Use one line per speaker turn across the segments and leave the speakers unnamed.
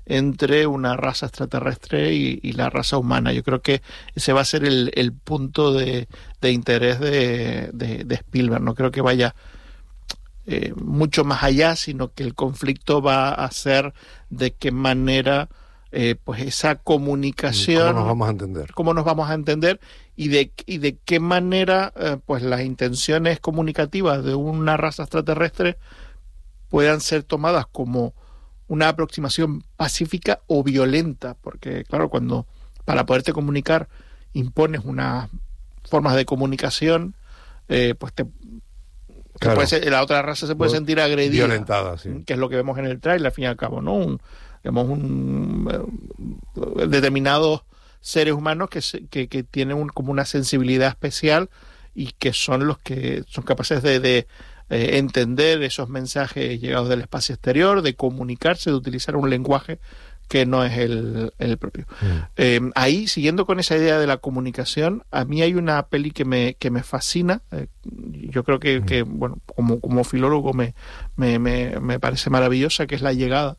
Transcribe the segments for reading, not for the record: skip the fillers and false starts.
entre una raza extraterrestre y la raza humana. Yo creo que ese va a ser el punto de interés de Spielberg. No creo que vaya mucho más allá, sino que el conflicto va a ser de qué manera pues esa comunicación, cómo nos vamos a entender y de qué manera pues las intenciones comunicativas de una raza extraterrestre puedan ser tomadas como una aproximación pacífica o violenta, porque claro, cuando para poderte comunicar impones unas formas de comunicación, pues
claro,
la otra raza se puede sentir agredida,
violentada, sí,
que es lo que vemos en el tráiler al fin y al cabo, ¿no? Determinados seres humanos que tienen como una sensibilidad especial y que son los que son capaces de entender esos mensajes llegados del espacio exterior, de comunicarse, de utilizar un lenguaje que no es el propio. Ahí, siguiendo con esa idea de la comunicación, a mí hay una peli que me fascina. Yo creo que bueno, como filólogo me parece maravillosa, que es La Llegada.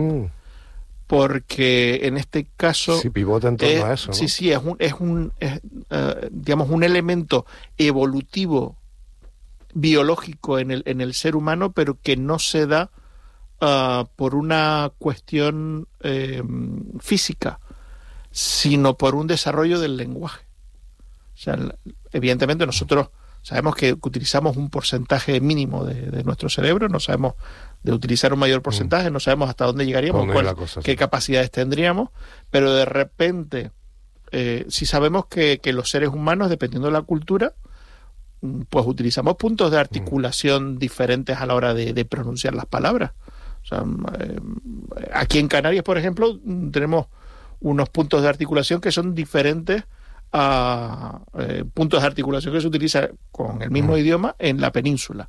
Porque en este caso
sí, pivota en torno a eso, ¿no?
Sí, digamos un elemento evolutivo biológico en el ser humano, pero que no se da por una cuestión física, sino por un desarrollo del lenguaje. O sea, evidentemente nosotros sabemos que utilizamos un porcentaje mínimo de nuestro cerebro, no sabemos de utilizar un mayor porcentaje, no sabemos hasta dónde llegaríamos, qué capacidades tendríamos, pero de repente sí sabemos que los seres humanos, dependiendo de la cultura, pues utilizamos puntos de articulación diferentes a la hora de pronunciar las palabras. O sea, aquí en Canarias, por ejemplo, tenemos unos puntos de articulación que son diferentes a puntos de articulación que se utilizan con el mismo idioma en la península.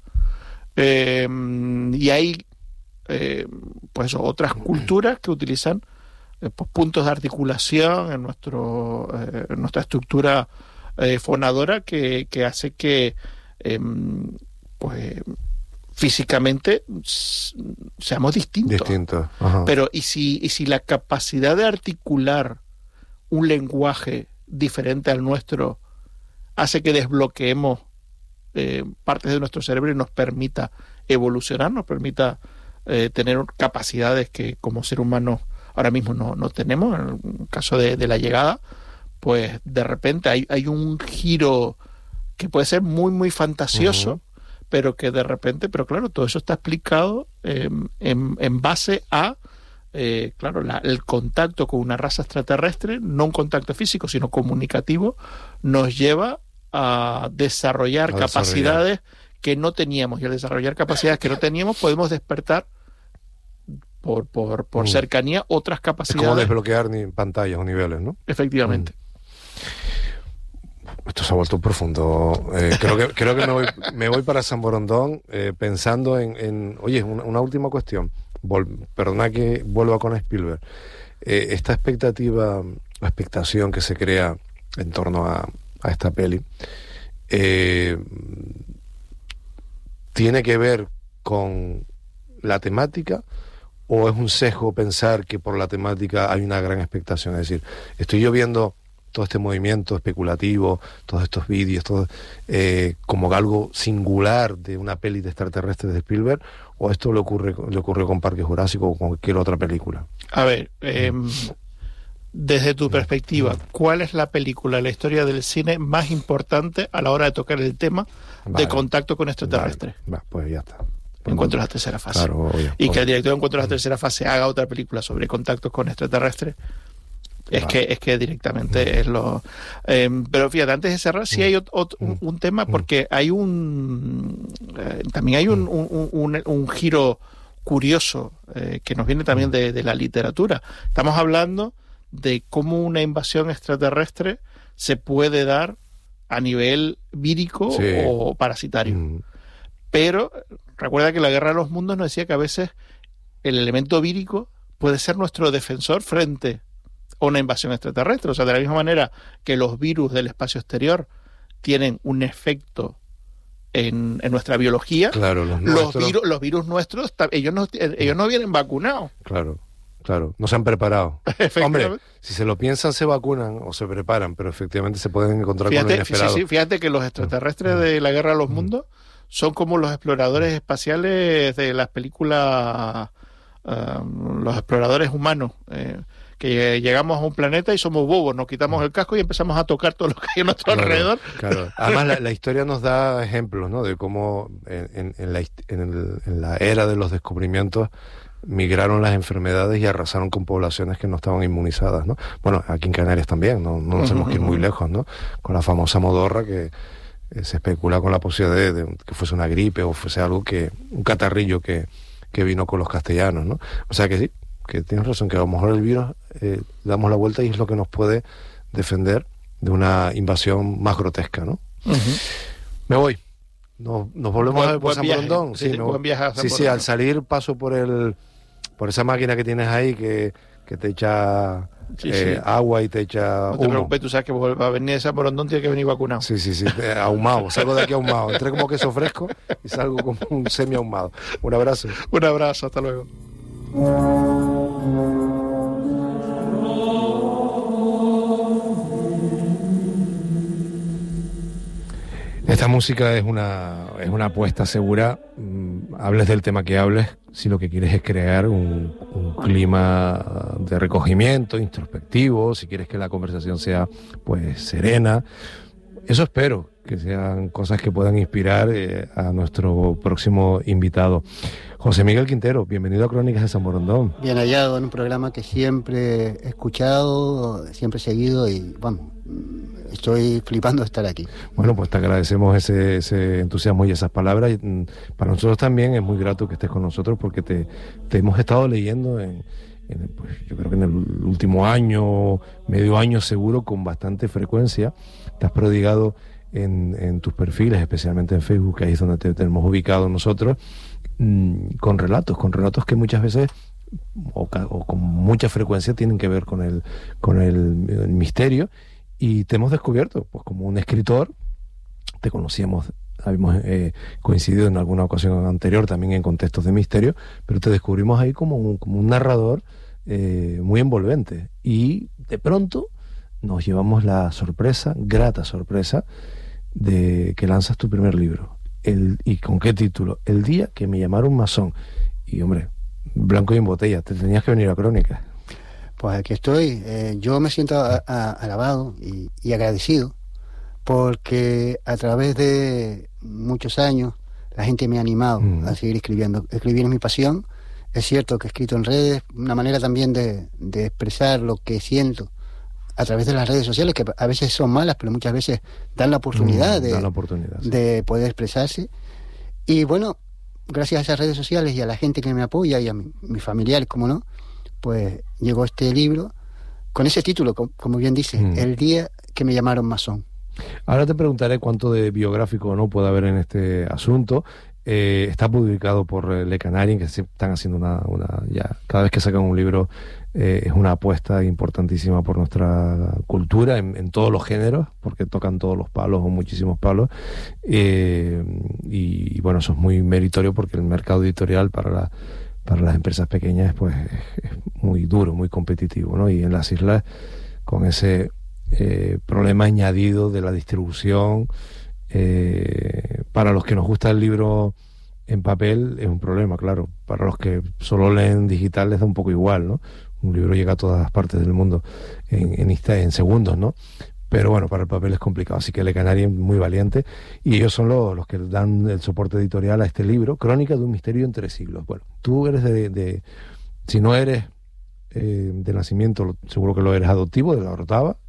Y hay pues otras culturas que utilizan pues, puntos de articulación en nuestra estructura fonadora que hace que pues físicamente seamos distintos.
Ajá.
Pero ¿y si la capacidad de articular un lenguaje diferente al nuestro hace que desbloqueemos partes de nuestro cerebro y nos permita evolucionar, nos permita tener capacidades que como ser humano ahora mismo no tenemos? En el caso de La Llegada, pues de repente hay un giro que puede ser muy, muy fantasioso, pero que de repente, pero claro, todo eso está explicado en base a claro, el contacto con una raza extraterrestre, no un contacto físico, sino comunicativo, nos lleva a desarrollar capacidades que no teníamos, y al desarrollar capacidades que no teníamos podemos despertar por cercanía otras capacidades.
Es como desbloquear pantallas o niveles, ¿no?
Efectivamente.
Esto se ha vuelto profundo. Creo que me voy para San Borondón pensando en oye, una última cuestión. Perdona que vuelva con Spielberg. Esta expectativa, la expectación que se crea en torno a esta peli, ¿tiene que ver con la temática o es un sesgo pensar que por la temática hay una gran expectación? Es decir, estoy yo viendo todo este movimiento especulativo, todos estos vídeos, todo como algo singular de una peli de extraterrestres de Spielberg, o esto le ocurre con Parque Jurásico o con cualquier otra película.
A ver, desde tu perspectiva, ¿cuál es la película, la historia del cine más importante a la hora de tocar el tema de contacto con extraterrestres?
Vale, pues ya está.
Encuentros de la tercera fase.
Claro,
y que el director de Encuentros de la tercera fase haga otra película sobre contactos con extraterrestres, es que directamente es lo... pero fíjate, antes de cerrar, sí hay un tema, porque hay también hay un giro curioso que nos viene también de la literatura. Estamos hablando de cómo una invasión extraterrestre se puede dar a nivel vírico o parasitario. Pero recuerda que la Guerra de los Mundos nos decía que a veces el elemento vírico puede ser nuestro defensor frente a una invasión extraterrestre. O sea, de la misma manera que los virus del espacio exterior tienen un efecto en nuestra biología,
claro,
los virus nuestros, ellos no vienen vacunados.
Claro. Claro, no se han preparado.
Efectivamente.
Hombre, si se lo piensan, se vacunan o se preparan, pero efectivamente se pueden encontrar con lo
Fíjate,
inesperado.
sí, fíjate que los extraterrestres de la Guerra de los Mundos son como los exploradores espaciales de las películas, los exploradores humanos, que llegamos a un planeta y somos bobos, nos quitamos el casco y empezamos a tocar todo lo que hay a nuestro alrededor.
Claro. Además, la historia nos da ejemplos, ¿no?, de cómo en la era de los descubrimientos migraron las enfermedades y arrasaron con poblaciones que no estaban inmunizadas, ¿no? Bueno, aquí en Canarias también, no nos tenemos que ir muy lejos, ¿no? Con la famosa modorra, que se especula con la posibilidad de que fuese una gripe o fuese algo un catarrillo que vino con los castellanos, ¿no? O sea que sí, que tienes razón, que a lo mejor el virus damos la vuelta y es lo que nos puede defender de una invasión más grotesca, ¿no? Me voy. Nos volvemos a ver por San Borondón.
Sí, buen viaje a San Borondón.
Sí, al salir paso por esa máquina que tienes ahí que te echa agua y te echa
no te preocupes, tú sabes que va a venir de San Borondón, tiene que venir vacunado.
Sí, ahumado, salgo de aquí ahumado. Entré como queso fresco y salgo como un semi ahumado. Un abrazo.
Un abrazo, hasta luego.
Esta música es una apuesta segura. Hables del tema que hables, si lo que quieres es crear un clima de recogimiento, introspectivo, si quieres que la conversación sea pues serena. Eso espero, que sean cosas que puedan inspirar a nuestro próximo invitado. José Miguel Quintero, bienvenido a Crónicas de San Borondón.
Bien hallado en un programa que siempre he escuchado, siempre he seguido y bueno, estoy flipando de estar aquí.
Bueno, pues te agradecemos ese entusiasmo y esas palabras. Para nosotros también es muy grato que estés con nosotros porque te hemos estado leyendo pues, yo creo que en el último año, medio año seguro, con bastante frecuencia. Te has prodigado en tus perfiles, especialmente en Facebook, que ahí es donde te hemos ubicado nosotros, con relatos que muchas veces o con mucha frecuencia tienen que ver con el misterio, y te hemos descubierto pues como un escritor. Te conocíamos, habíamos coincidido en alguna ocasión anterior también en contextos de misterio, pero te descubrimos ahí como un narrador muy envolvente, y de pronto nos llevamos la grata sorpresa de que lanzas tu primer libro. ¿Y con qué título? El día que me llamaron masón. Y hombre, blanco y en botella, te tenías que venir a Crónicas.
Pues aquí estoy. Yo me siento alabado y agradecido porque a través de muchos años la gente me ha animado a seguir escribiendo. Escribir es mi pasión. Es cierto que he escrito en redes, una manera también de expresar lo que siento a través de las redes sociales, que a veces son malas, pero muchas veces dan la oportunidad,
sí,
de poder expresarse. Y bueno, gracias a esas redes sociales y a la gente que me apoya y a mis familiares, como no, pues llegó este libro con ese título, como bien dice, El día que me llamaron masón.
Ahora te preguntaré cuánto de biográfico o no puede haber en este asunto. Está publicado por Le Canarien, que están haciendo ya cada vez que sacan un libro es una apuesta importantísima por nuestra cultura en todos los géneros, porque tocan todos los palos o muchísimos palos, y bueno, eso es muy meritorio porque el mercado editorial para las empresas pequeñas pues es muy duro, muy competitivo, ¿no? Y en las islas, con ese problema añadido de la distribución, para los que nos gusta el libro en papel es un problema, claro. Para los que solo leen digital les da un poco igual, ¿no? Un libro llega a todas las partes del mundo en segundos, ¿no? Pero bueno, para el papel es complicado, así que Le Canarien es muy valiente, y ellos son los que dan el soporte editorial a este libro, Crónica de un misterio en 3 siglos. Bueno, tú eres si no eres de nacimiento, seguro que lo eres adoptivo, de la Orotava,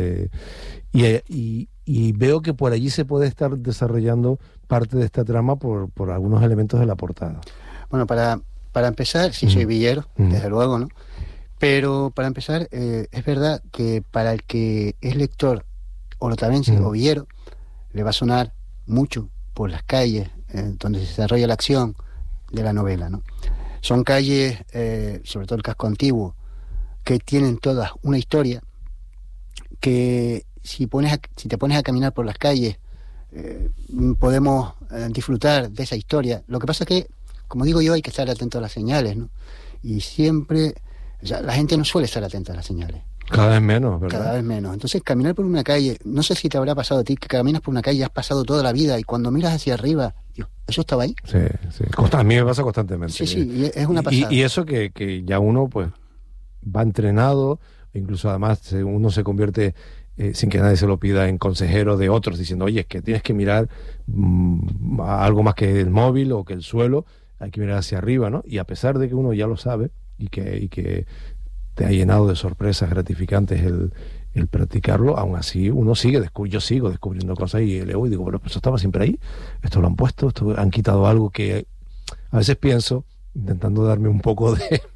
y veo que por allí se puede estar desarrollando parte de esta trama por algunos elementos de la portada.
Bueno, para empezar, sí soy villero, desde luego, ¿no? Pero para empezar, es verdad que para el que es lector orotavense o villero, le va a sonar mucho por las calles donde se desarrolla la acción de la novela, ¿no? Son calles, sobre todo el casco antiguo, que tienen todas una historia que si te pones a caminar por las calles, podemos disfrutar de esa historia. Lo que pasa es que, como digo yo, hay que estar atento a las señales, ¿no? Y siempre O sea, la gente no suele estar atenta a las señales.
Cada vez menos, ¿verdad?
Cada vez menos. Entonces, caminar por una calle, no sé si te habrá pasado a ti, que caminas por una calle y has pasado toda la vida y cuando miras hacia arriba, Dios, ¿eso estaba ahí?
Sí, sí. A mí me pasa constantemente.
Sí, y es una pasada.
Y eso que ya uno pues va entrenado, incluso además uno se convierte, sin que nadie se lo pida, en consejero de otros, diciendo, oye, es que tienes que mirar algo más que el móvil o que el suelo, hay que mirar hacia arriba, ¿no? Y a pesar de que uno ya lo sabe y que te ha llenado de sorpresas gratificantes el practicarlo, aún así uno yo sigo descubriendo cosas y leo y digo, bueno, pues eso estaba siempre ahí, esto lo han puesto, esto han quitado algo que a veces pienso, intentando darme un poco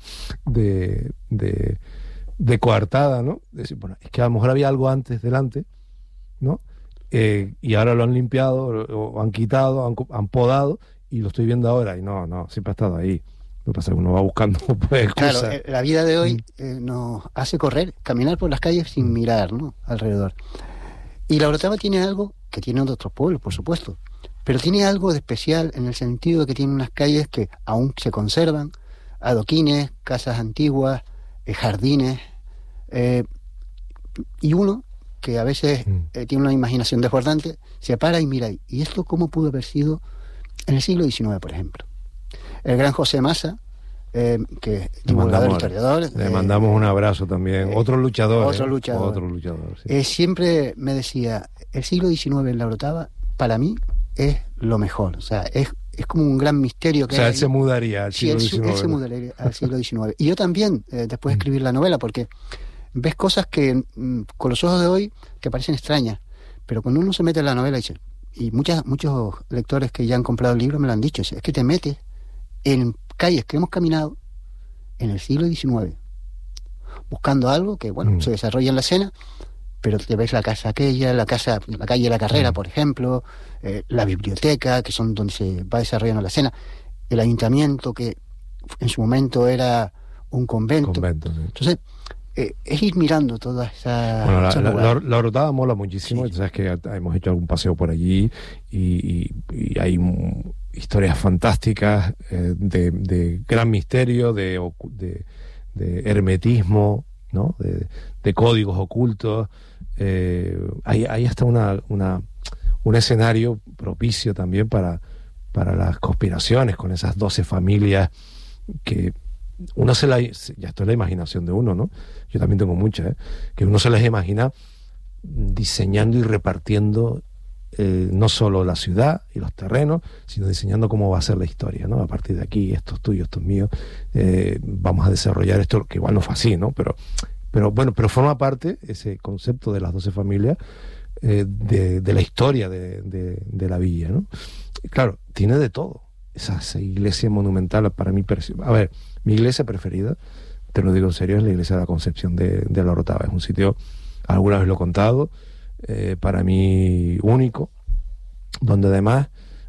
de coartada, ¿no? Decir, bueno, es que a lo mejor había algo antes delante, ¿no? Y ahora lo han limpiado, o han quitado, han podado, y lo estoy viendo ahora, y no, siempre ha estado ahí. Lo que pasa es que uno va buscando pues, excusas.
Claro, la vida de hoy nos hace correr, caminar por las calles sin mirar, ¿no? Alrededor. Y la Orotava tiene algo que tienen otros pueblos, por supuesto, pero tiene algo de especial en el sentido de que tiene unas calles que aún se conservan, adoquines, casas antiguas, jardines, y uno que a veces tiene una imaginación desbordante, se para y mira, ¿y esto cómo pudo haber sido en el siglo XIX, por ejemplo? El gran José Massa, que es divulgador, historiador.
Le mandamos un abrazo también. Otro luchador.
Otro luchador.
Sí.
Siempre me decía, el siglo XIX en la Orotava, para mí, es lo mejor. O sea, es como un gran misterio. Que
él se mudaría al siglo XIX.
Él se mudaría al siglo XIX. Y yo también, después de escribir la novela, porque ves cosas que con los ojos de hoy te parecen extrañas, pero cuando uno se mete en la novela, dice, y muchos lectores que ya han comprado el libro me lo han dicho, es que te metes en calles que hemos caminado en el siglo XIX, buscando algo que, bueno, se desarrolla en la escena, pero te ves la casa aquella, la calle La Carrera, por ejemplo, la biblioteca, que son donde se va desarrollando la escena, el ayuntamiento, que en su momento era un convento. Sí. Entonces, es ir mirando todas esas...
Bueno, la Orotava mola muchísimo, sí. Sabes que hemos hecho algún paseo por allí y hay historias fantásticas de gran misterio, de hermetismo, ¿no? De códigos ocultos. Hay hasta un escenario propicio también para las conspiraciones con esas 12 familias que uno ya esto es la imaginación de uno, ¿no? Yo también tengo muchas, que uno se las imagina diseñando y repartiendo no solo la ciudad y los terrenos, sino diseñando cómo va a ser la historia, ¿no? A partir de aquí, esto es tuyo, esto es mío, vamos a desarrollar esto, que igual no fue así, ¿no? Pero forma parte ese concepto de las 12 familias de la historia de la villa, ¿no? Y claro, tiene de todo. Esa iglesia monumental para mí, a ver, mi iglesia preferida, te lo digo en serio, es la iglesia de la Concepción de la Orotava. Es un sitio, alguna vez lo he contado, para mí único, donde además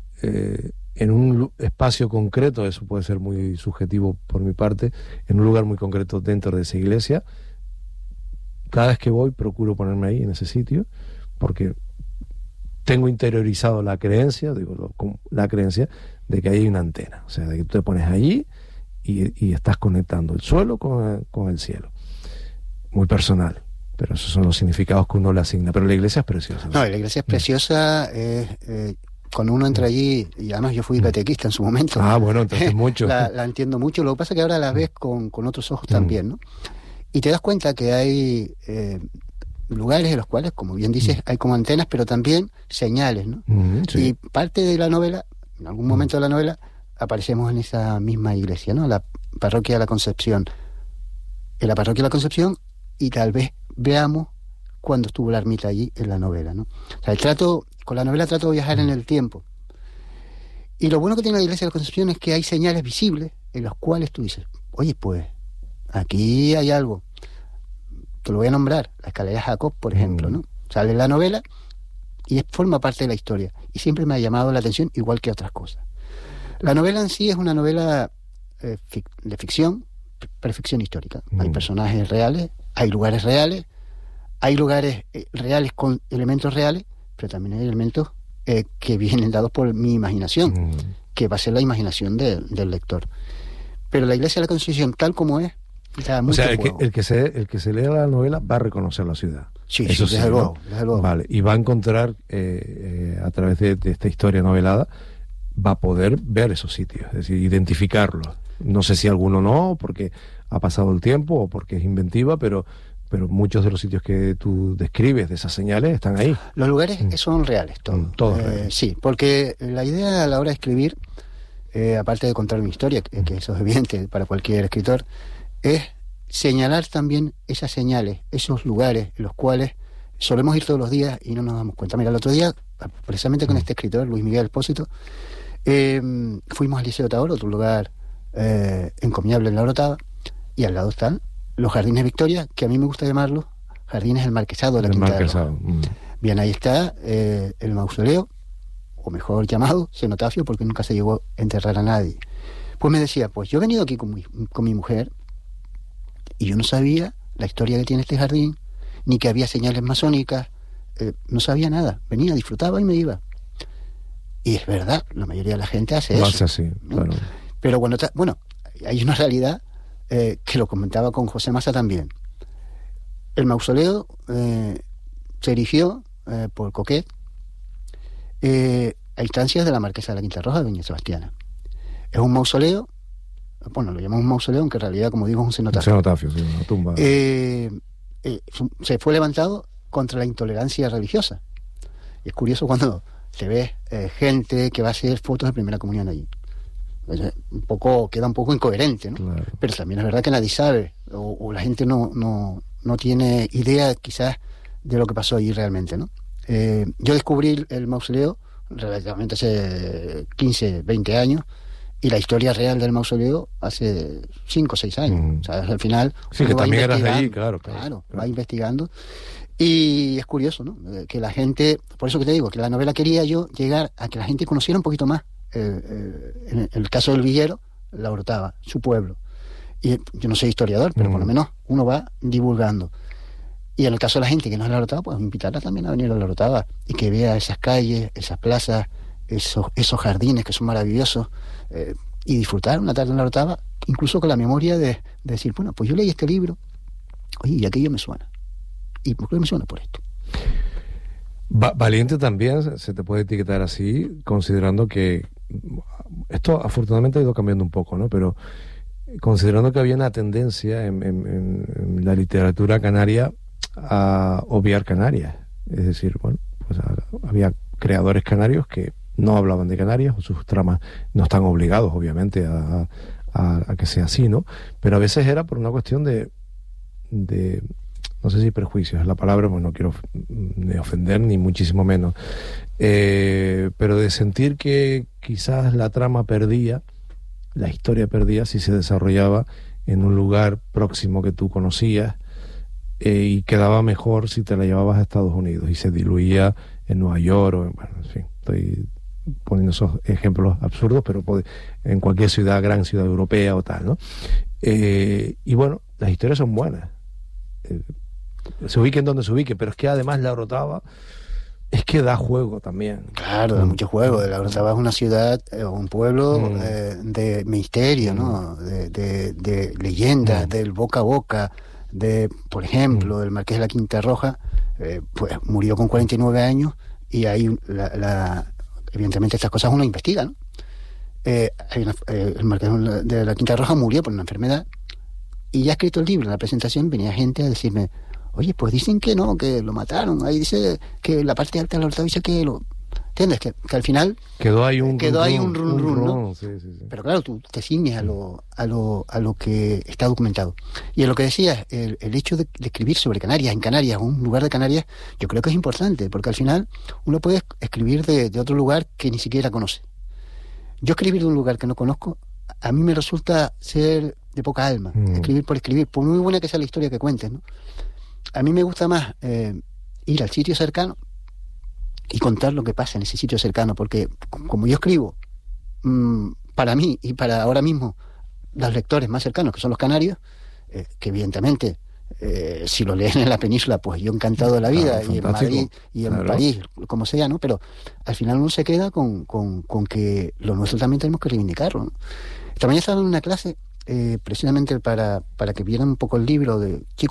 en un espacio concreto, eso puede ser muy subjetivo por mi parte, en un lugar muy concreto dentro de esa iglesia, cada vez que voy procuro ponerme ahí en ese sitio, porque tengo interiorizado la creencia de que hay una antena, o sea, de que tú te pones allí y estás conectando el suelo con el cielo. Muy personal, pero esos son los significados que uno le asigna. Pero la iglesia es preciosa.
No, la iglesia es preciosa. Cuando uno entra allí, y además yo fui catequista en su momento.
Ah, bueno, entonces mucho.
La entiendo mucho. Lo que pasa es que ahora la ves con otros ojos también, ¿no? Y te das cuenta que hay lugares en los cuales, como bien dices, hay como antenas, pero también señales, ¿no? Sí. Y parte de la novela, en algún momento de la novela, aparecemos en esa misma iglesia, ¿no? La parroquia de la Concepción. En la parroquia de la Concepción, y tal vez veamos cuándo estuvo la ermita allí en la novela, ¿no? O sea, con la novela trato de viajar en el tiempo. Y lo bueno que tiene la iglesia de la Concepción es que hay señales visibles en las cuales tú dices, oye, pues, aquí hay algo. Te lo voy a nombrar, la escalera Jacob, por ejemplo, ¿no? Sale en la novela y forma parte de la historia. Y siempre me ha llamado la atención, igual que otras cosas. La novela en sí es una novela de ficción, pero ficción histórica. Hay personajes reales, hay lugares reales con elementos reales, pero también hay elementos que vienen dados por mi imaginación, que va a ser la imaginación del lector. Pero la iglesia de la Concepción, tal como es, Da
O
mucho
sea,
juego.
el que se lea la novela va a reconocer la ciudad.
Sí,
Eso
desde luego,
¿no?
desde luego.
Vale, y va a encontrar, a través de esta historia novelada, va a poder ver esos sitios, es decir, identificarlos. No sé si alguno no, porque ha pasado el tiempo o porque es inventiva, pero muchos de los sitios que tú describes, de esas señales, están ahí.
Los lugares son reales, todos.
Todos reales.
Sí, porque la idea a la hora de escribir, aparte de contar una historia, que eso es evidente para cualquier escritor, es señalar también esas señales, esos lugares en los cuales solemos ir todos los días y no nos damos cuenta. Mira, el otro día, precisamente con este escritor, Luis Miguel Espósito, fuimos al Liceo Taoro, otro lugar encomiable en la Orotava, y al lado están los Jardines Victoria, que a mí me gusta llamarlos Jardines del Marquesado de la Quinta de Roja. Bien, ahí está el mausoleo, o mejor llamado, cenotafio, porque nunca se llegó a enterrar a nadie. Pues me decía, pues yo he venido aquí con mi mujer, y yo no sabía la historia que tiene este jardín, ni que había señales masónicas, no sabía nada. Venía, disfrutaba y me iba. Y es verdad, la mayoría de la gente hace eso.
Hace así,
¿no?
claro.
Pero bueno, hay una realidad que lo comentaba con José Massa también. El mausoleo se erigió por Coquet a instancias de la marquesa de la Quinta Roja, doña Sebastiana. Es un mausoleo, bueno, lo llamamos un mausoleo, aunque en realidad, como digo, es un cenotafio.
Un cenotafio, sí, una tumba.
Se fue levantado contra la intolerancia religiosa. Y es curioso cuando se ve gente que va a hacer fotos de primera comunión allí. Queda un poco incoherente, ¿no?
Claro.
Pero también es verdad que nadie sabe, o la gente no tiene idea quizás de lo que pasó allí realmente, ¿no? Yo descubrí el mausoleo relativamente hace 15, 20 años, y la historia real del mausoleo hace 5 o 6 años. O sea, al final...
Sí, que también eras de allí, claro.
Va investigando. Y es curioso, ¿no? Que la gente... Por eso que te digo, que la novela quería yo llegar a que la gente conociera un poquito más. En el caso del Villero, la Orotava, su pueblo. Y yo no soy historiador, pero por lo menos uno va divulgando. Y en el caso de la gente que no es la Orotava, pues invitarla también a venir a la Orotava y que vea esas calles, esas plazas, esos jardines que son maravillosos, y disfrutar una tarde en la Orotava, incluso con la memoria de decir, bueno, pues yo leí este libro, oye, y aquello me suena. ¿Y por qué me suena? Por esto.
Valiente también se te puede etiquetar así, considerando que esto afortunadamente ha ido cambiando un poco, ¿no? Pero considerando que había una tendencia en la literatura canaria a obviar Canarias. Es decir, bueno, pues había creadores canarios que no hablaban de Canarias, o sus tramas no están obligados, obviamente, a que sea así, ¿no? Pero a veces era por una cuestión de no sé si prejuicios es la palabra, pues no quiero ni ofender ni muchísimo menos, pero de sentir que quizás la trama perdía, la historia perdía si se desarrollaba en un lugar próximo que tú conocías, y quedaba mejor si te la llevabas a Estados Unidos y se diluía en Nueva York, bueno, en fin, estoy poniendo esos ejemplos absurdos, pero en cualquier ciudad, gran ciudad europea o tal, ¿no? Y bueno, las historias son buenas, se ubiquen donde se ubiquen, pero es que además la Orotava es que da juego también.
Claro, da mucho juego. La Orotava es una ciudad, un pueblo de misterio, ¿no? De leyendas, del boca a boca, por ejemplo, el Marqués de la Quinta Roja, pues murió con 49 años, y ahí evidentemente estas cosas uno investiga, ¿no? El Marqués de la Quinta Roja murió por una enfermedad, y ya escrito el libro, en la presentación venía gente a decirme, oye, pues dicen que no, que lo mataron, ahí dice que la parte alta de la Orotava dice que lo... ¿Entiendes? Que al final
quedó ahí un
run, ¿no?
Sí.
Pero claro, tú te ciñes a lo que está documentado. Y en lo que decías, el hecho de escribir sobre Canarias, en Canarias, un lugar de Canarias, yo creo que es importante, porque al final uno puede escribir de otro lugar que ni siquiera conoce. Yo escribir de un lugar que no conozco, a mí me resulta ser de poca alma, escribir, por muy buena que sea la historia que cuentes, ¿no? A mí me gusta más ir al sitio cercano y contar lo que pasa en ese sitio cercano, porque como yo escribo para mí y para ahora mismo los lectores más cercanos, que son los canarios, que evidentemente si lo leen en la península, pues yo encantado de la vida, y en Madrid y en París, como sea, ¿no? Pero al final uno se queda con que lo nuestro también tenemos que reivindicarlo, ¿no? Esta mañana estaba en una clase precisamente para que vieran un poco el libro de